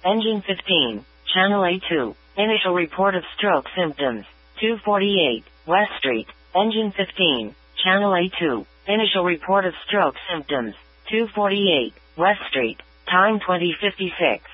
Engine 15, Channel A2. Initial report of stroke symptoms. 248, West Street. Engine 15, Channel A2. Initial report of stroke symptoms. 248, West Street. Time 20:56.